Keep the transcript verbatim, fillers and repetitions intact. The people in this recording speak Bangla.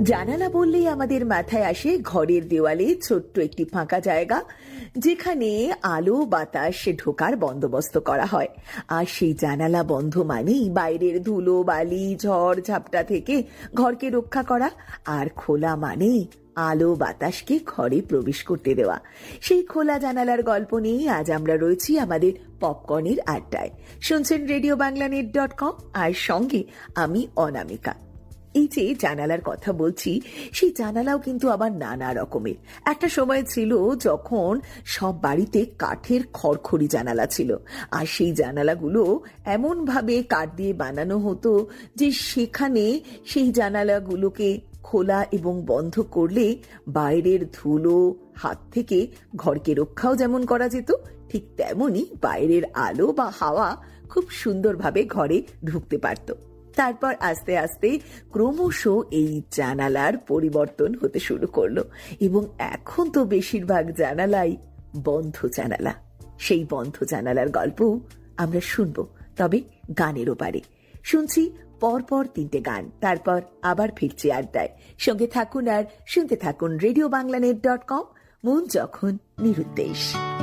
জানালা বললেই আমাদের মাথায় আসে ঘরের দেওয়ালে ছোট্ট একটি ফাঁকা জায়গা, যেখানে আলো বাতাস ঢোকার বন্দোবস্ত করা হয়। আর সেই জানালা বন্ধ মানেই বাইরের ধুলো বালি ঝড় ঝাপটা থেকে ঘরকে রক্ষা করা, আর খোলা মানে আলো বাতাসকে ঘরে প্রবেশ করতে দেওয়া। সেই খোলা জানালার গল্প নিয়ে আজ আমরা রয়েছি আমাদের পপকর্নের আড্ডায়। শুনছেন radio Bangla net dot com, আর সঙ্গে আমি অনামিকা। এই যে জানালার কথা বলছি, সেই জানালাও কিন্তু আবার নানা রকমের। একটা সময় ছিল যখন সব বাড়িতে কাঠের খড়খড়ি জানালা ছিল, আর সেই জানালাগুলো এমন ভাবে কাঠ দিয়ে বানানো হতো যে সেখানে সেই জানালাগুলোকে খোলা এবং বন্ধ করলে বাইরের ধুলো হাত থেকে ঘরকে রক্ষাও যেমন করা যেত, ঠিক তেমনি বাইরের আলো বা হাওয়া খুব সুন্দরভাবে ঘরে ঢুকতে পারত। তারপর আস্তে আস্তে ক্রমশ এই জানালার পরিবর্তন হতে শুরু করলো, এবং এখন তো বেশিরভাগ জানালাই বন্ধ জানালা। সেই বন্ধ জানালার গল্প আমরা শুনবো, তবে গানের ওপারে। শুনছি পরপর তিনটে গান, তারপর আবার ফিরছি আড্ডায়। সঙ্গে থাকুন আর শুনতে থাকুন radio Bangla net dot com, মন যখন নিরুদ্দেশ।